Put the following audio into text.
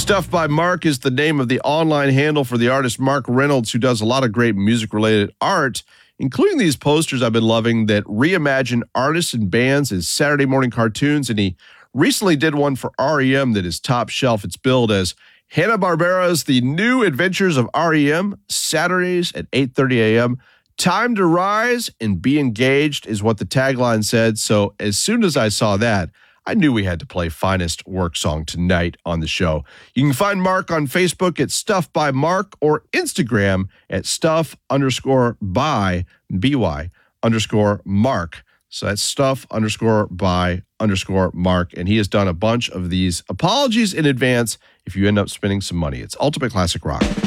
Stuff by Mark is the name of the online handle for the artist Mark Reynolds, who does a lot of great music-related art, including these posters I've been loving that reimagine artists and bands as Saturday morning cartoons, and he recently did one for REM that is top shelf. It's billed as Hanna-Barbera's The New Adventures of REM, Saturdays at 8:30 a.m. Time to rise and be engaged is what the tagline said. So as soon as I saw that, I knew we had to play Finest Work Song tonight on the show. You can find Mark on Facebook at Stuff by Mark or Instagram at Stuff_by_Mark. So that's Stuff_by_Mark. And he has done a bunch of these. Apologies in advance if you end up spending some money. It's Ultimate Classic Rock.